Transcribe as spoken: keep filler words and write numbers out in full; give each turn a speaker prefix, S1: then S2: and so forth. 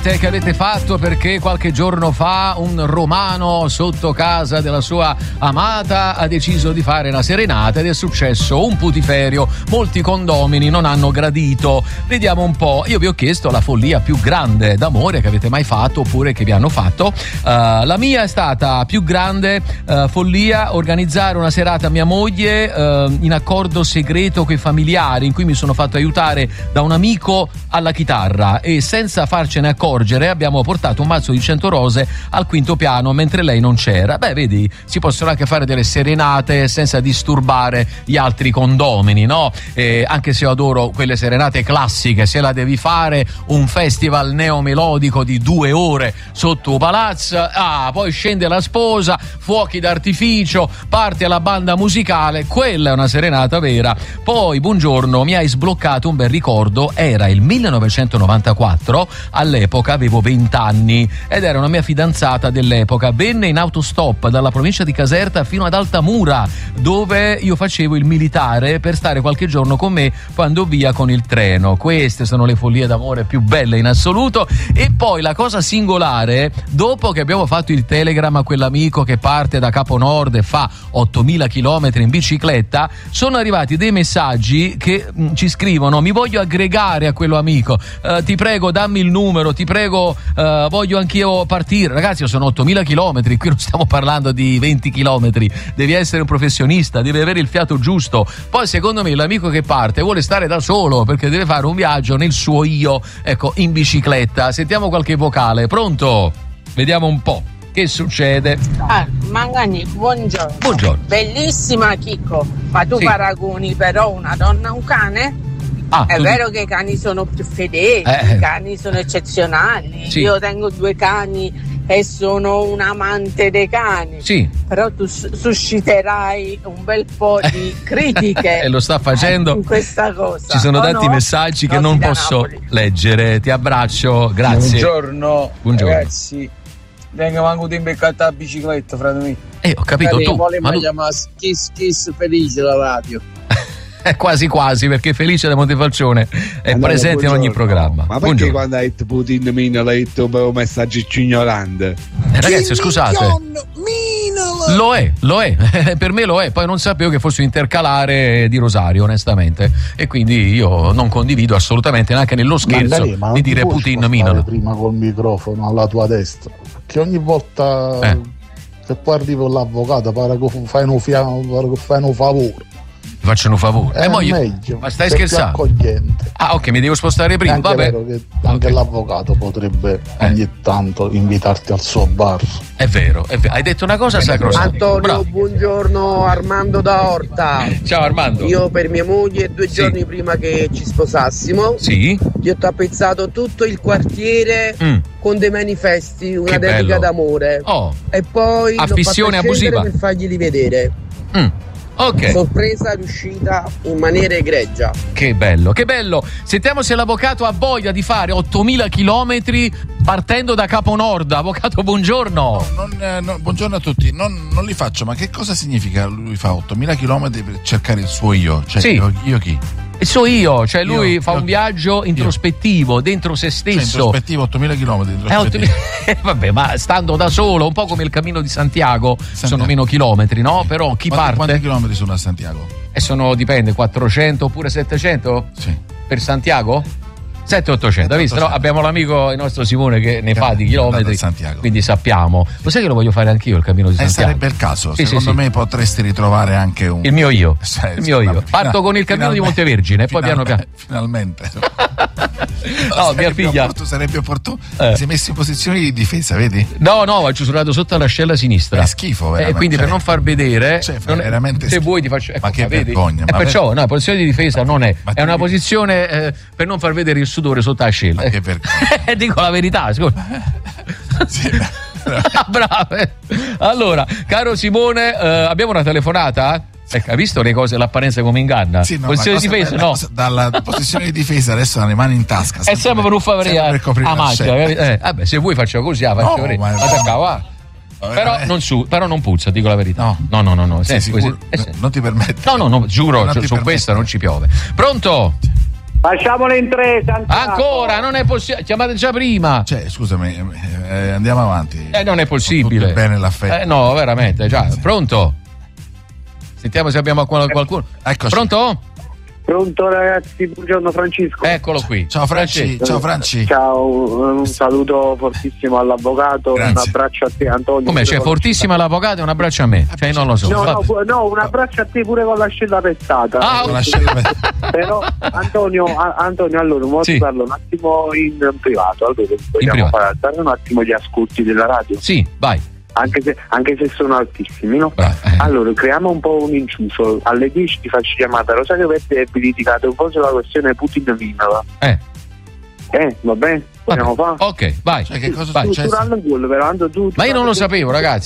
S1: serenate che avete fatto perché qualche giorno fa un romano sotto casa della sua amata ha deciso di fare una serenata ed è successo un putiferio. Molti condomini non hanno gradito. Vediamo un po'. Io vi ho chiesto la follia più grande d'amore che avete mai fatto oppure che vi hanno fatto. Uh, la mia è stata più grande uh, follia organizzare una serata a mia moglie uh, in accordo segreto coi familiari in cui mi sono fatto aiutare da un amico alla chitarra e senza farcene accorgere abbiamo portato un mazzo di cento rose al quinto piano mentre lei non c'era. Beh, vedi, si possono anche fare delle serenate senza disturbare gli altri condomini, no? Eh, anche se io adoro quelle serenate classiche, se la devi fare un festival neomelodico di due ore sotto palazzo, ah, poi scende la sposa, fuochi d'artificio, parte la banda musicale, quella è una serenata vera. Poi, buongiorno, mi hai sbloccato un bel ricordo, era il millenovecentonovantaquattro, all'epoca avevo venti anni ed era una mia fidanzata dell'epoca, venne in autostop dalla provincia di Caserta fino ad Altamura dove io facevo il militare per stare qualche giorno con me, poi andò via con il treno. Queste sono le follie d'amore più belle in assoluto. E poi la cosa singolare, dopo che abbiamo fatto il telegram a quell'amico che parte da Capo Nord e fa ottomila chilometri in bicicletta, sono arrivati dei messaggi che mh, ci scrivono: mi voglio aggregare a quello amico, uh, ti prego dammi il numero, ti prego uh, voglio anch'io partire. Ragazzi, sono ottomila chilometri, qui non stiamo parlando di venti chilometri, devi essere un professionista, devi avere il fiato giusto. Poi secondo me l'amico che parte vuole stare da solo perché deve fare un viaggio nel suo io, ecco, in bicicletta. Sentiamo qualche vocale. Pronto? Vediamo un po' che succede.
S2: Ah, Mangani, buongiorno.
S1: Buongiorno.
S2: Bellissima Chicco, ma tu
S1: sì.
S2: paragoni però una donna a un cane?
S1: Ah,
S2: è
S1: tu...
S2: vero che i cani sono più fedeli,
S1: eh.
S2: i cani sono eccezionali.
S1: Sì.
S2: Io tengo due cani e sono un amante dei cani.
S1: Sì.
S2: Però tu susciterai un bel po' di critiche.
S1: E lo sta facendo.
S2: In questa cosa.
S1: Ci sono
S2: oh
S1: tanti
S2: no?
S1: messaggi che
S2: Rosy
S1: non
S2: da
S1: posso
S2: Napoli.
S1: leggere. Ti abbraccio, grazie.
S3: Buongiorno,
S1: Buongiorno.
S3: ragazzi. Vengo manco di imbeccata la bicicletta, frate mio.
S1: Eh, ho capito. Tu.
S3: Ma
S1: tu...
S3: chiama Kiss Kiss Felice la radio.
S1: È quasi quasi, perché Felice da Montefalcione è
S4: allora,
S1: presente in ogni programma.
S4: Ma perché
S1: buongiorno.
S4: Quando hai detto Putin Mina l'hai detto per un messaggio ignorante?
S1: Eh, ragazzi, scusate. Lo è, lo è, per me lo è. Poi non sapevo che fosse un intercalare di Rosario, onestamente. E quindi io non condivido assolutamente, neanche nello scherzo,
S5: Mandalì, ma
S1: di dire Putin Mina.
S5: Prima col microfono alla tua destra, perché ogni volta
S1: eh.
S5: che poi arriva l'avvocato pare che fai un, fia- pare che fai un favore.
S1: Ti faccio un favore.
S5: È
S1: eh, mo io...
S5: meglio,
S1: ma stai
S5: è più
S1: scherzando?
S5: accogliente.
S1: Ah, ok, mi devo spostare prima.
S5: È anche
S1: Vabbè.
S5: vero che anche
S1: okay.
S5: l'avvocato potrebbe
S1: eh.
S5: ogni tanto invitarti al suo bar.
S1: È vero, è vero. Hai detto una cosa sacrosanta.
S2: Antonio,
S1: Bravo.
S2: buongiorno, Armando da Orta.
S1: Ciao Armando.
S2: Io per mia moglie due
S1: sì.
S2: giorni prima che ci sposassimo,
S1: sì.
S2: gli ho tappezzato tutto il quartiere mm. con dei manifesti, una
S1: che
S2: dedica
S1: bello.
S2: d'amore.
S1: Oh.
S2: E poi
S1: affissione abusiva
S2: per farglieli vedere.
S1: Mm. Ok.
S2: Sorpresa riuscita in maniera egregia.
S1: Che bello, che bello. Sentiamo se l'avvocato ha voglia di fare ottomila chilometri partendo da Capo Nord. Avvocato, buongiorno.
S6: No, non, eh, no, buongiorno a tutti. Non, non li faccio, ma che cosa significa lui fa ottomila chilometri per cercare il suo io? Cioè,
S1: sì.
S6: io, io chi?
S1: Il suo io, cioè lui
S6: io,
S1: fa
S6: io,
S1: un viaggio introspettivo io. dentro se stesso. Cioè,
S6: introspettivo, ottomila chilometri.
S1: Eh, ottomila... vabbè, ma stando da solo, un po' come il cammino di Santiago,
S6: Santiago.
S1: sono meno chilometri, no? Però chi
S6: quanti,
S1: parte?
S6: Quanti chilometri sono a Santiago?
S1: E sono, dipende, quattrocento oppure settecento?
S6: Sì.
S1: Per Santiago? sette ottocento, hai visto? No? Abbiamo l'amico, il nostro Simone, che ne fa di chilometri, quindi sappiamo. Lo sai che lo voglio fare anch'io il cammino di Santiago?
S6: Eh, sarebbe il caso,
S1: sì,
S6: secondo
S1: sì,
S6: me
S1: sì.
S6: potresti ritrovare anche un...
S1: Il mio io,
S6: sì,
S1: il mio io. Parto con il cammino di Montevergine e poi piano piano.
S6: Finalmente.
S1: No, mia figlia.
S6: Opportuno, sarebbe opportuno.
S1: Eh.
S6: Si è messo in posizione di difesa, vedi?
S1: No, no, ci sono andato sotto l'ascella sinistra.
S6: È schifo, veramente.
S1: E quindi per non far vedere,
S6: cioè,
S1: non è,
S6: veramente
S1: se
S6: schifo.
S1: vuoi ti faccio. Ecco,
S6: ma che
S1: vedi?
S6: vergogna.
S1: E
S6: Ma
S1: perciò,
S6: ver...
S1: no, posizione di difesa non è.
S6: Ma
S1: è una
S6: ti...
S1: posizione eh, per non far vedere il sudore sotto l'ascella.
S6: Ma che vergogna.
S1: Dico la verità, scusa.
S6: Sì.
S1: Bravo. Allora, caro Simone, eh, abbiamo una telefonata? Ecco, hai visto le cose, l'apparenza come inganna?
S6: Sì, no,
S1: posizione di difesa, no.
S6: Dalla posizione di difesa adesso ha le mani in tasca.
S1: È sempre per non far vedere la macchina. Eh, vabbè, se vuoi faccio così, la faccio
S6: no,
S1: vedere.
S6: Ma...
S1: Ma va. Però non, su, però non puzza, dico la verità.
S6: No,
S1: no, no, no. no.
S6: Sei
S1: Senti,
S6: sicuro?
S1: Eh, sì.
S6: Non ti permetto.
S1: No, no, no, giuro,
S6: non
S1: su
S6: permetto.
S1: questa non ci piove. Pronto?
S7: Facciamole in tre, Santiago.
S1: Ancora, non è possibile. Chiamate già prima.
S6: Cioè, scusami, eh, andiamo avanti.
S1: Eh, non è possibile.
S6: Bene l'affetto.
S1: Eh, no, veramente, già. Pronto? Sentiamo se abbiamo qualcuno.
S6: Eccoci.
S1: Pronto?
S7: Pronto ragazzi, buongiorno Francesco.
S1: Eccolo qui.
S6: Ciao Franci, ciao Franci.
S7: Ciao, un saluto fortissimo all'avvocato,
S6: Grazie.
S7: un abbraccio a te Antonio.
S1: Come c'è fortissima l'avvocato e un abbraccio a me? Cioè, non lo so.
S7: No, no,
S1: Vabbè.
S7: no, un abbraccio a te pure con l'ascella pezzata.
S1: Ah,
S6: Con l'ascella pezzata.
S7: Però Antonio, a- Antonio allora vuoi
S1: Sì.
S7: parlo un attimo in privato, allora vogliamo
S1: privato.
S7: fare alzare un attimo gli ascolti della radio,
S1: Sì, vai.
S7: anche se, anche se sono altissimi, no?
S1: Bravo, eh.
S7: Allora creiamo un po' un inciuso, alle dieci ti faccio chiamata Rosario Verde e vi litigate un po' sulla questione Putin-Vinova.
S1: Eh.
S7: Eh, va bene? Vogliamo fare?
S1: Ok, vai.
S6: Cioè, che cosa
S1: Vai.
S7: Tu, tu,
S6: succede?
S7: tu, però, tu,
S1: Ma io non lo sapevo, ragazzi.